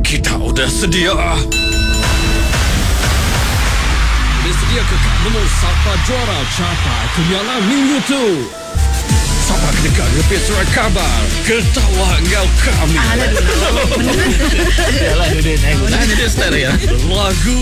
Kita udah sedia. Udah sedia ke kamu siapa juara capai kenyallan minggu tu? Siapa kedekat lebih surat kabar? Ketawa engkau kami. Yalah, dia naik. Lagu